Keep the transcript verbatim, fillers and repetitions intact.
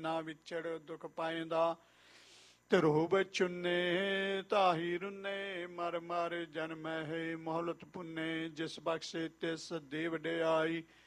ਨਾ ਵਿਛੜ ਦੁਖ ਪਾਇਂਦਾ। ਧਰੋਬ ਚੁੰਨੇ ਤਾਹੀ ਰੁੰਨੇ ਮਰ ਮਰ ਜਨਮ ਹੈ। ਮੋਹਲਤ ਪੁੰਨੇ ਜਿਸ ਬਖਸ਼ੇ ਤਿਸ ਦੇ ਵਡਿਆਈ।